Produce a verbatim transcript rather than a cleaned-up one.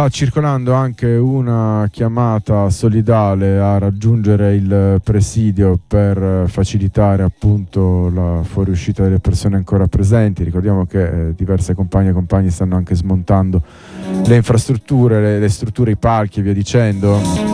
circolando anche una chiamata solidale a raggiungere il presidio per facilitare appunto la fuoriuscita delle persone ancora presenti. Ricordiamo che eh, diverse compagne e compagni stanno anche smontando le infrastrutture, le, le strutture, i palchi e via dicendo.